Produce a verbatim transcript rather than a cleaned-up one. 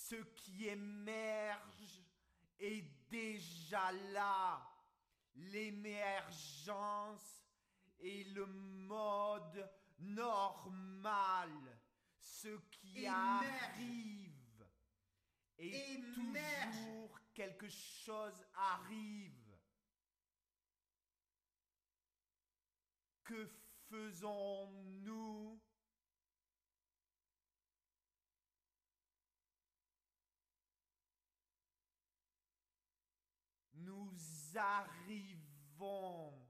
Ce qui émerge est déjà là. L'émergence est le mode normal. Ce qui Émerge. arrive et Émerge. toujours quelque chose arrive. Que faisons-nous? Nous arrivons.